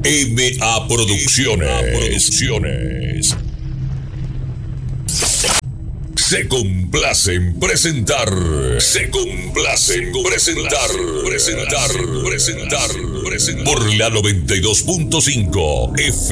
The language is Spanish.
MA Producciones. Se complace en presentar. Por la 92.5 FM.